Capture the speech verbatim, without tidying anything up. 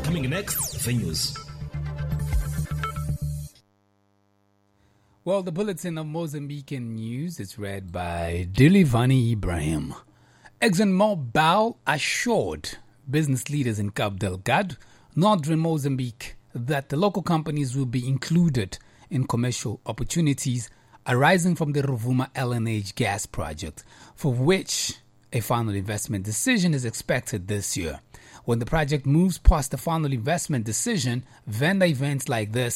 Coming next, the news. Well, the bulletin of Mozambican news is read by Dilivani Ibrahim. ExxonMobil assured business leaders in Cabo Delgado, northern Mozambique, that the local companies will be included in commercial opportunities arising from the Rovuma L N G gas project, for which a final investment decision is expected this year. When the project moves past the final investment decision, vendor events like this